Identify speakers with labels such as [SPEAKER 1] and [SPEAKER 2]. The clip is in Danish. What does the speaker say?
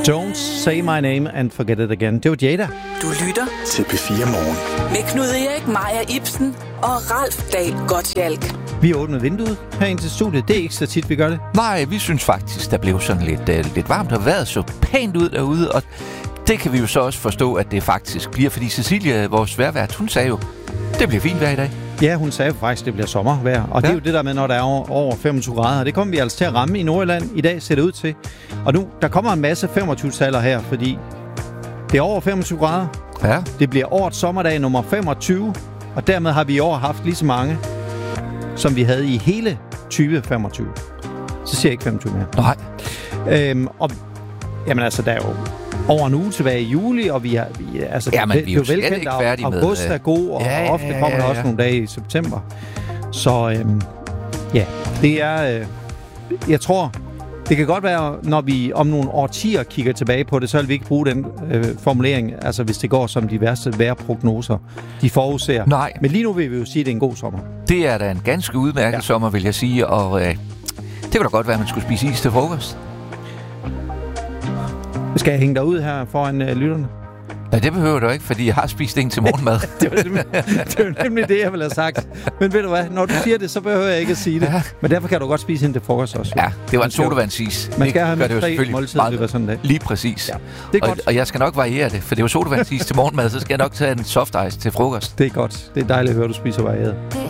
[SPEAKER 1] Don't say my name and forget it again. Det var Jada.
[SPEAKER 2] Du lytter
[SPEAKER 3] til P4 Morgen.
[SPEAKER 2] Med Knud Erik, Maja Ibsen og Ralf Dahl Gottschalk.
[SPEAKER 1] Vi har åbnet vinduet herind til studiet. Det er ikke så tit, vi gør det.
[SPEAKER 4] Nej, vi synes faktisk, der blev sådan lidt varmt og vejret så pænt ud derude. Og det kan vi jo så også forstå, at det faktisk bliver. Fordi Cecilia, vores vejrvært, hun sagde jo, det bliver fint vejr i dag.
[SPEAKER 1] Ja, hun sagde faktisk, det bliver sommervejr. Og det er jo det der med, når der er over 25 grader. Det kommer vi altså til at ramme i Nordjylland i dag, ser det ud til. Og nu, der kommer en masse 25-taller her, fordi det er over 25 grader.
[SPEAKER 4] Ja.
[SPEAKER 1] Det bliver årets sommerdag nummer 25. Og dermed har vi i år haft lige så mange, som vi havde i hele 2025. Så siger jeg ikke 25 mere.
[SPEAKER 4] Nej.
[SPEAKER 1] Og jamen altså, der er jo over en uge tilbage i juli, og vi er
[SPEAKER 4] jo slet ikke færdige med...
[SPEAKER 1] August er god, og ofte kommer der også nogle dage i september. Så det er... jeg tror, det kan godt være, når vi om nogle årtier kigger tilbage på det, så vil vi ikke bruge den formulering, altså hvis det går som de værste vejrprognoser, de forudser.
[SPEAKER 4] Nej.
[SPEAKER 1] Men lige nu vil vi jo sige, at det er en god sommer.
[SPEAKER 4] Det er da en ganske udmærket sommer, vil jeg sige, og det kunne da godt være, at man skulle spise is til frokost.
[SPEAKER 1] Skal jeg hænge dig ud her foran lytterne?
[SPEAKER 4] Nej, det behøver du ikke, fordi jeg har spist en til morgenmad.
[SPEAKER 1] det var nemlig det, jeg ville have sagt. Men ved du hvad, når du siger det, så behøver jeg ikke at sige det. Ja. Men derfor kan du godt spise en til frokost også.
[SPEAKER 4] Ja, det var en sodavandsis.
[SPEAKER 1] Man skal have med 3 måltider løbet sådan en dag.
[SPEAKER 4] Lige præcis.
[SPEAKER 1] Ja, det er godt.
[SPEAKER 4] Og jeg skal nok variere det, for det er jo sodavandsis til morgenmad, så skal jeg nok tage en soft ice til frokost.
[SPEAKER 1] Det er godt. Det er dejligt at høre, du spiser varieret.